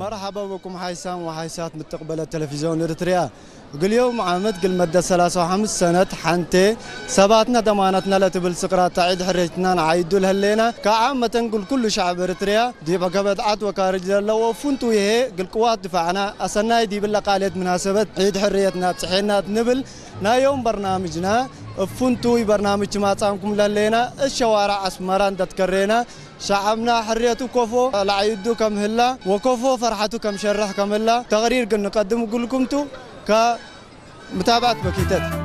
مرحبا بكم حيسان وحيسات مستقبل التلفزيون الإريتريا. اليوم عامد قل مدة 35 سنة حنتي سباتنا ضمانتنا لا تبل سقرات تعيد حريتنا نعيدوا لهاللينا كعامة نقول كل شعب إريتريا دي بقبض عد وكارج لو فنتوا هي قل قوات دفاعنا أصلنا دي باللقالات مناسبة عيد حريتنا تصحينا نبل نا يوم برنامجنا فنتوا برنامج ما تعمكم لهاللينا الشوارع أسمران تتكرينا شعبنا حريته كوفو العيدو كم هلا وكوفو فرحته كم شرح كم هلا تغرير قل نقدم قل لكم تو كمتابعة بكيتات.